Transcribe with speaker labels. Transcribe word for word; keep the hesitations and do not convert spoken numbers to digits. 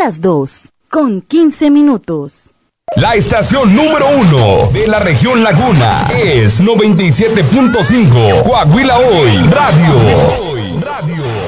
Speaker 1: las dos, con quince minutos.
Speaker 2: La estación número uno de la región Laguna es noventa y siete punto cinco Coahuila Hoy Radio. Radio.